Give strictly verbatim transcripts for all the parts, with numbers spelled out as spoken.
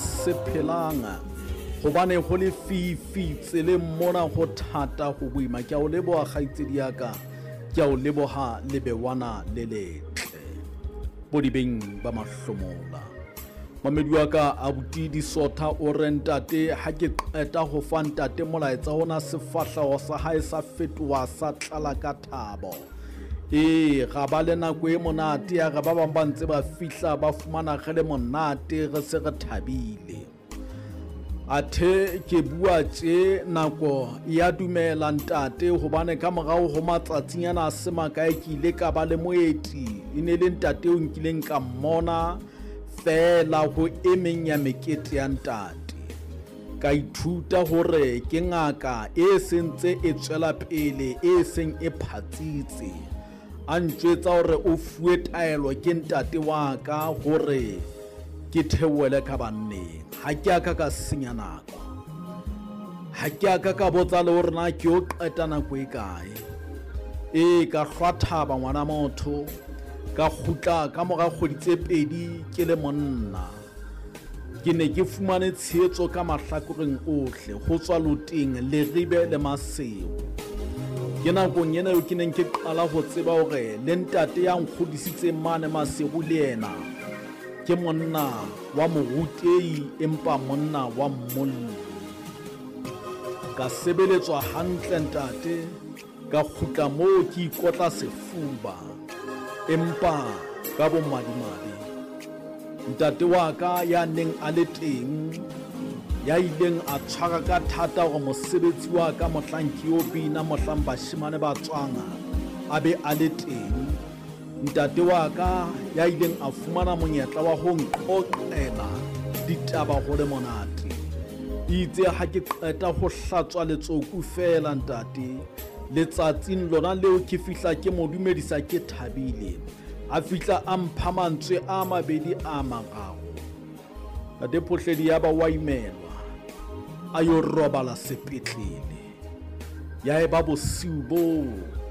se phelang gobane go le fifi tseleng mona go thata go boima. Ke a o leboga kgaitsedi ya ka, ke a o leboga lebewana le letle bodibeng ba mahlomola. Mamedi wa ka abuti Disotha o re ntate ha ke qeta go fa ntate molaetsa ona sefahleho sa hae sa fetoha sa tlala ka thabo. E ga ba le nako e monate ya ga ba bang ba ntse ba fihla ba fumana ge le monate re se re thabile. Athe ke bua tje nako ya dumela ntate hobane ka morao ho matsatsinyana a se makae ke ile ka ba le moeti. E ne le ntate o nkileng ka mmona fela go emeng ya mekete ya ntate. Ka ithuta hore ke ngaka e sentse e tswela pele e seng e phatsitse. A ntjwetsa hore o fuwe taelo ke ntate wa ka hore ke theoele ka banneng. Ha ke aka ka senya nako, ha ke aka ka botsa le hore na ke o qeta nako e kae. E ka hlwa thaba ngwana motho, ka khutla ka mora kgwedi tse pedi ke le monna. Ke ne ke fumane tshehetso ka mahlakoreng ohle go tswa loteng le ribe le maseo. Ke nakong ena eo ke neng ke qala go tseba hore le ntate ya nkgodisitse mane masego le yena ke monna wa morutehi empa monna wa mmolli. Ka sebeletswa hantle ntate, ka khutla moo ke ikotla sefuba empa ka bomadimabe. Ntate wa ka ya neng a le teng ya ileng a tshwara ka thata hore mosebetsi wa ka mohlang ke yo bina mohlang bashimane ba tswanga a be a le teng. Ntate wa ka ya ileng a fumana monyetla wa ho nqoqela ditaba go le monate. Itse ha ke qeta ho hlatswa letsoku fela ntate, letsatsing lona leo ke fihla ke mo dumedisa ke thabile, a fihla a mpha mantswe a mabedi a mararo. Ntate Phohledi ya ba wa imelwa a yo robala sepetlele. Ya eba bosiu bo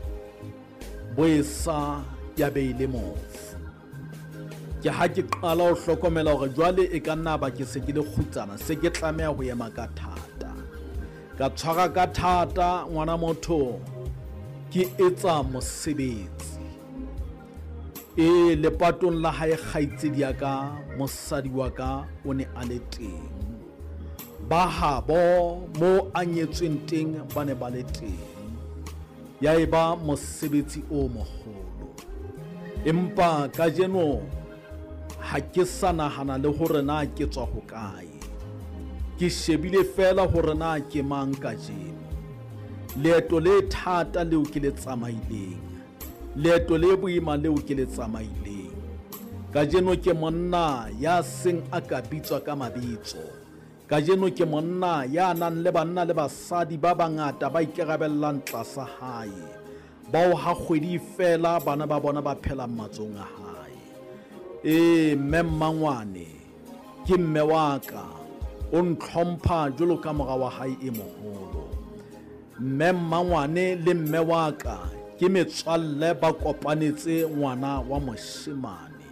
bo esa ya beile mofu. Ke ha ke qala ho hlokomela hore jwale e ka nna ba ke se ke le kgutsana, se ke tlameha ho ema ka thata. Ka tshwara ka thata ngwana motho, ke etsa mosebetsi. E lepatong la hae kgaitsedi ya ka mosadi wa ka o ne a le teng. Ba habo mo a nyetsweng teng ba ne ba le teng. Ya eba mosebetsi o moholo. Empa ka jeno ha ke sa nahana le hore na ke tswa ho kae. Ke shebile fela hore na ke mang ka jeno. Leeto le thata leo ke le tsamaileng, leeto le boima leo ke le tsamaileng. Ka jeno ke monna ya seng a ka bitswa ka mabitso. Ka jeno ke monna ya nang le banna le basadi ba bangata ba ikarabellang tlasa hae, bao ha kgwedi fela bana ba bona ba phela matsong a hae. E mme Mmangwane ke mme wa ka, o ntlhompha jwalo ka mora wa hae e moholo. Mme Mmangwane le mme wa ka ke metswalle ba kopanetse ngwana wa moshemane.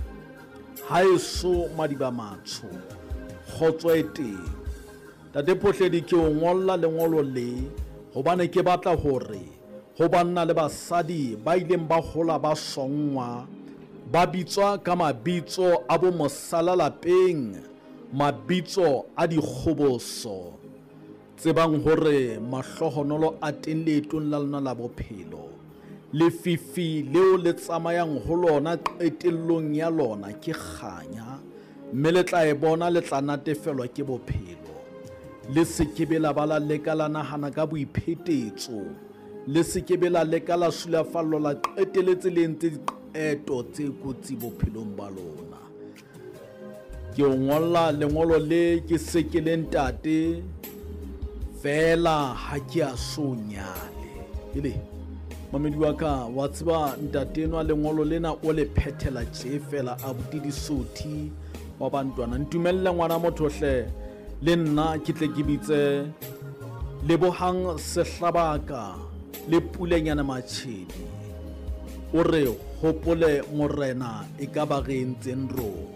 Haeso madiba matsho, khotso e teng. Ntate Phohledi ke o ngolla lengolo le hobane ke batla hore ho banna le basadi ba ileng ba hola ba songwa, ba bitswa ka mabitso a bo mosalalapeng, mabitso a dikgoboso, tsebang hore mahlohonolo a teng leetong la lona la bophelo. Lefifi leo le tsamayang ho lona qetellong ya lona ke kganya, mme le tla e bona le tla natefelwa ke bophelo. Le sekebe la bala leka la nahana ka boiphetetso, le sekebe la leka la sulafallo la qeteletse le ntse diqeto tse kotsi bophelong ba lona. Ke o ngolla lengolo le ke se ke le ntate fela ha ke a so nyale. Ele mamedi wa ka wa tseba ntate enwa lengolo lena o le phethela tje fela abuti Disothi wa bantwana. Ntumelle ngwana motho hle le nna ke tle ke bitse Lebohang Sehlabaka le Pulenyana Matjhedi. O re hopole morena e ka ba re ntseng rona.